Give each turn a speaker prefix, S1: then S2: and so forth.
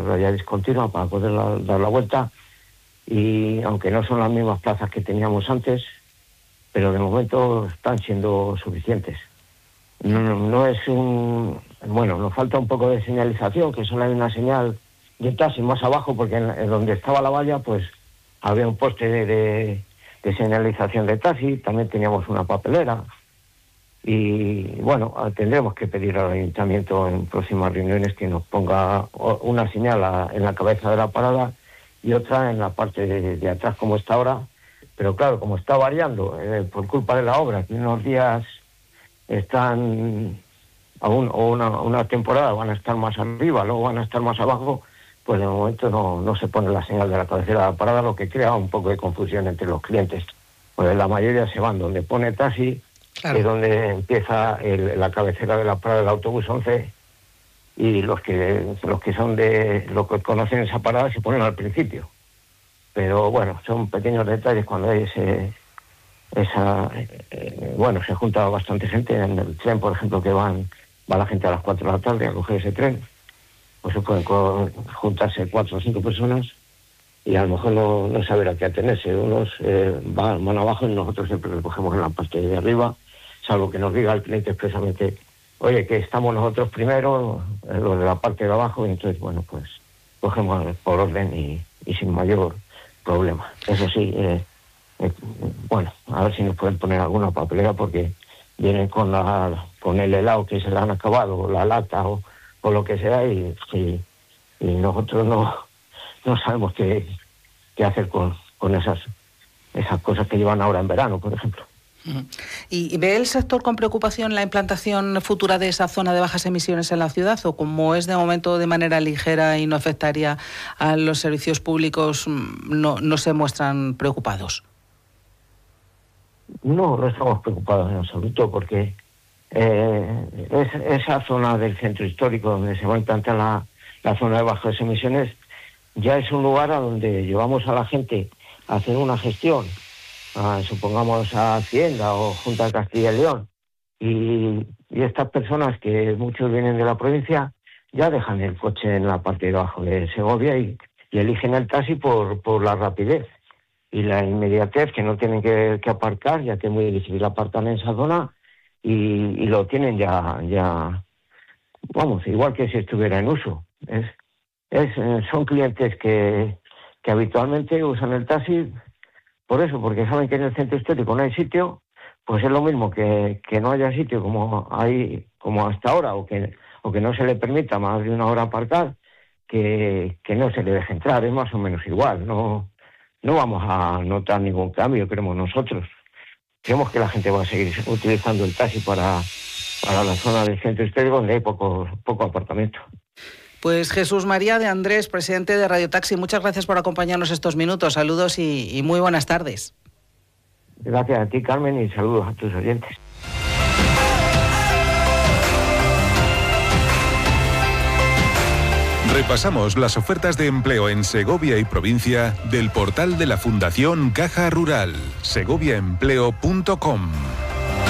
S1: raya discontinua para poder dar la vuelta, y aunque no son las mismas plazas que teníamos antes, pero de momento están siendo suficientes. No es bueno, nos falta un poco de señalización, que solo hay una señal de taxi más abajo, porque en donde estaba la valla, pues había un poste de señalización de taxi, también teníamos una papelera, y bueno, tendremos que pedir al ayuntamiento en próximas reuniones que nos ponga una señal en la cabeza de la parada y otra en la parte de atrás como está ahora, pero claro, como está variando por culpa de la obra, que unos días están una temporada van a estar más arriba, luego van a estar más abajo, pues de momento no se pone la señal de la cabecera de la parada, lo que crea un poco de confusión entre los clientes. Pues la mayoría se van donde pone taxi, claro, que es donde empieza la cabecera de la parada del autobús 11, y los que son los que conocen esa parada se ponen al principio. Pero bueno, son pequeños detalles cuando hay se junta bastante gente en el tren, por ejemplo, que va la gente a las 4 de la tarde a coger ese tren, pues se pueden juntarse 4 o 5 personas y a lo mejor no saber a qué atenerse. Unos van abajo y nosotros siempre recogemos en la parte de arriba, salvo que nos diga el cliente expresamente, oye, que estamos nosotros primero, los de la parte de abajo, y entonces, bueno, pues cogemos por orden y sin mayor problema. Eso sí, bueno, a ver si nos pueden poner alguna papelera, porque vienen con el helado que se le han acabado, o la lata o lo que sea, y nosotros no sabemos qué hacer con esas cosas que llevan ahora en verano, por ejemplo.
S2: ¿Y ve el sector con preocupación la implantación futura de esa zona de bajas emisiones en la ciudad, o como es de momento de manera ligera y no afectaría a los servicios públicos, no se muestran preocupados?
S1: No estamos preocupados en absoluto, porque esa zona del centro histórico donde se va a implantar la zona de bajas emisiones ya es un lugar a donde llevamos a la gente a hacer una gestión, supongamos a Hacienda o Junta de Castilla y León, y estas personas, que muchos vienen de la provincia, ya dejan el coche en la parte de abajo de Segovia y eligen el taxi por la rapidez y la inmediatez, que no tienen que aparcar, ya que es muy difícil aparcar en esa zona, y lo tienen ya, vamos, igual que si estuviera en uso. Son clientes que habitualmente usan el taxi por eso, porque saben que en el centro histórico no hay sitio, pues es lo mismo que no haya sitio como hasta ahora, o que no se le permita más de una hora aparcar, que no se le deje entrar, es más o menos igual, no vamos a notar ningún cambio, creemos nosotros. Creemos que la gente va a seguir utilizando el taxi para la zona del centro histórico, donde hay poco apartamento.
S2: Pues Jesús María de Andrés, presidente de Radio Taxi, muchas gracias por acompañarnos estos minutos. Saludos y muy buenas tardes.
S1: Gracias a ti, Carmen, y saludos a tus oyentes.
S3: Repasamos las ofertas de empleo en Segovia y provincia del portal de la Fundación Caja Rural, segoviaempleo.com.